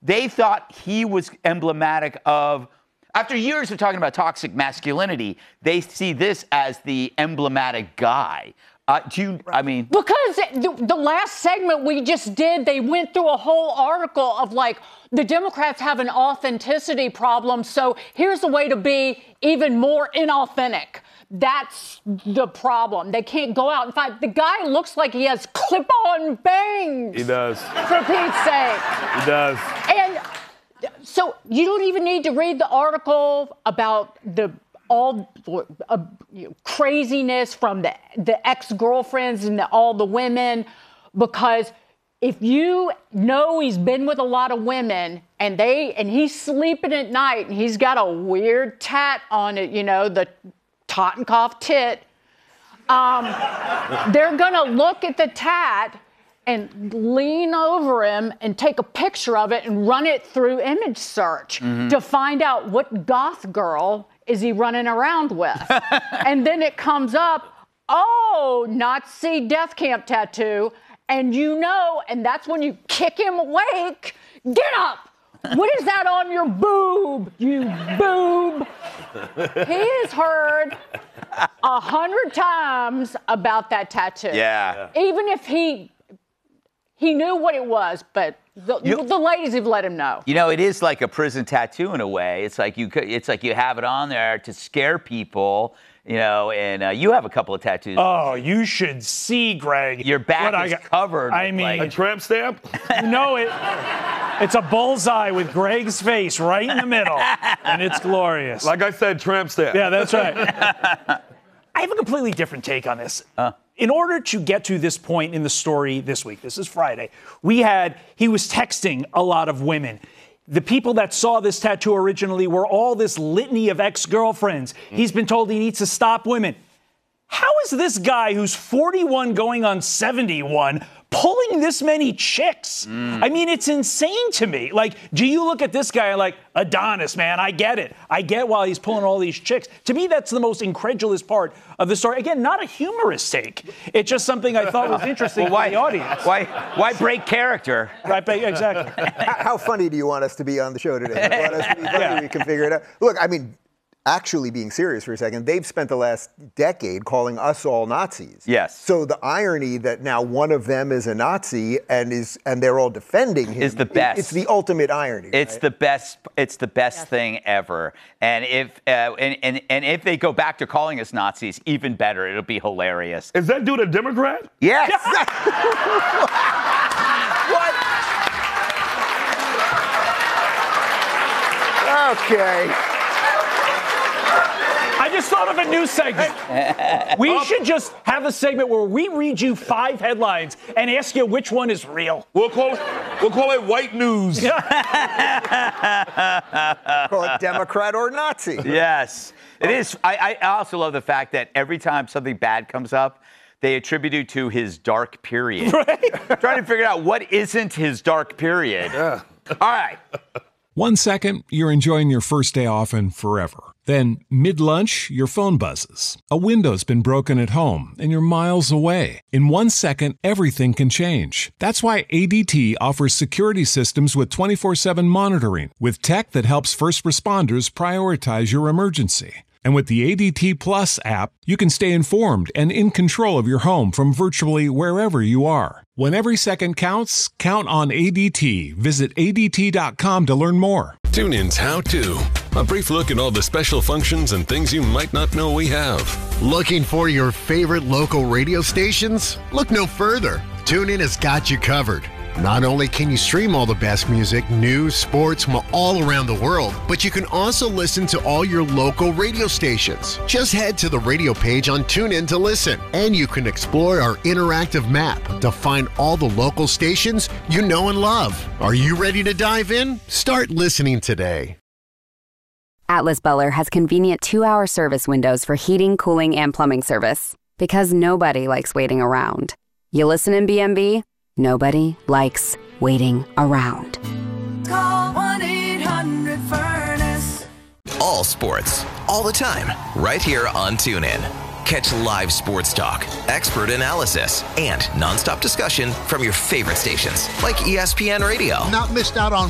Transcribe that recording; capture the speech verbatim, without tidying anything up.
they thought he was emblematic of, after years of talking about toxic masculinity, they see this as the emblematic guy. Uh, do you, I mean... Because the, the last segment we just did, they went through a whole article of, like, the Democrats have an authenticity problem, so here's a way to be even more inauthentic. That's the problem. They can't go out. In fact, the guy looks like he has clip-on bangs. He does. For Pete's sake. He does. And so you don't even need to read the article about the all uh, you know, craziness from the, the ex-girlfriends and the, all the women, because if you know he's been with a lot of women and they and he's sleeping at night and he's got a weird tat on it, you know, the Totenkopf tit, um, they're going to look at the tat and lean over him and take a picture of it and run it through image search mm-hmm. to find out what goth girl is he running around with. And then it comes up, oh, Nazi death camp tattoo. And you know, and that's when you kick him awake. Get up! What is that on your boob, you boob? He has heard a hundred times about that tattoo. Yeah. Even if he he knew what it was, but the, you, the ladies have let him know. You know, it is like a prison tattoo in a way. It's like you could, it's like you have it on there to scare people. You know, and uh, you have a couple of tattoos. Oh, you should see, Greg. Your back what is I got, covered. I mean, a tramp stamp? No, it. It's a bullseye with Greg's face right in the middle, and it's glorious. Like I said, tramp stamp. Yeah, that's right. I have a completely different take on this. Uh. In order to get to this point in the story this week, this is Friday, we had, he was texting a lot of women. The people that saw this tattoo originally were all this litany of ex-girlfriends. Mm. He's been told he needs to stop women. How is this guy who's forty-one going on seventy-one pulling this many chicks? Mm. I mean, it's insane to me. Like, do you look at this guy and like, Adonis, man, I get it. I get why he's pulling all these chicks. To me, that's the most incredulous part of the story. Again, not a humorous take. It's just something I thought was interesting well, why, for the audience. Why, why break character? Right, exactly. How funny do you want us to be on the show today? You want us to be funny? Yeah. We can figure it out. Look, I mean, actually being serious for a second, they've spent the last decade calling us all Nazis. Yes. So the irony that now one of them is a Nazi and is and they're all defending him is the best. It's the ultimate irony. It's right? the best. It's the best yes. thing ever. And if uh, and, and and if they go back to calling us Nazis, even better. It'll be hilarious. Is that dude a Democrat? Yes. What? Okay. I just thought of a new segment. We oh. should just have a segment where we read you five headlines and ask you which one is real. We'll call it, we'll call it white news. Call it Democrat or Nazi. Yes, it is. I, I also love the fact that every time something bad comes up, they attribute it to his dark period. Right? Trying to figure out what isn't his dark period. Yeah. All right. One second, you're enjoying your first day off and forever. Then, mid-lunch, your phone buzzes. A window's been broken at home, and you're miles away. In one second, everything can change. That's why A D T offers security systems with twenty-four seven monitoring, with tech that helps first responders prioritize your emergency. And with the A D T Plus app, you can stay informed and in control of your home from virtually wherever you are. When every second counts, count on A D T. Visit A D T dot com to learn more. TuneIn's How To. A brief look at all the special functions and things you might not know we have. Looking for your favorite local radio stations? Look no further. TuneIn has got you covered. Not only can you stream all the best music, news, sports from all around the world, but you can also listen to all your local radio stations. Just head to the radio page on TuneIn to listen, and you can explore our interactive map to find all the local stations you know and love. Are you ready to dive in? Start listening today. Atlas Buller has convenient two-hour service windows for heating, cooling, and plumbing service. Because nobody likes waiting around. You listen in B M B? Nobody likes waiting around. Call one eight hundred furnace. All sports, all the time, right here on TuneIn. Catch live sports talk, expert analysis, and nonstop discussion from your favorite stations like E S P N Radio. Not missed out on